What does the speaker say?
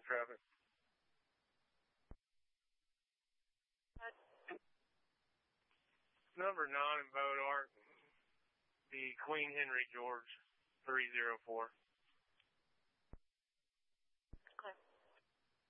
traffic. Number 9 in Bodart, the Queen Henry George 304.